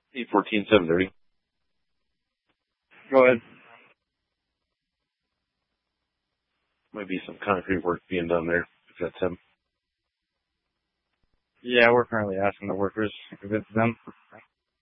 814-730. Go ahead. Might be some concrete work being done there, if that's him. Yeah, we're currently asking the workers if it's them.